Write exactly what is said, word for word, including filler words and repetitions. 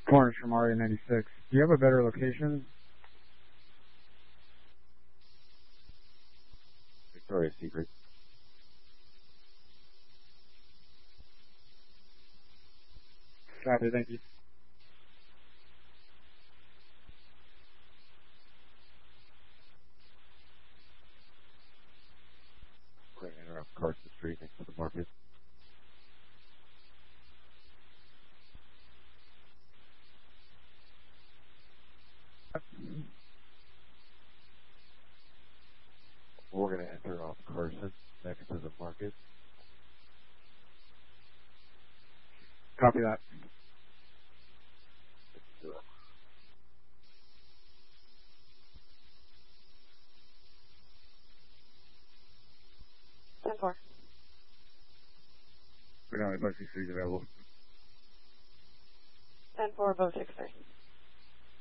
Corners from R A ninety-six. Do you have a better location? Victoria's Secret. Copy, thank you. We're going to interrupt Carson Street next to the market. We're going to enter off Carson next to the market. Copy that. ten four. We don't have a six three available. ten four above six three.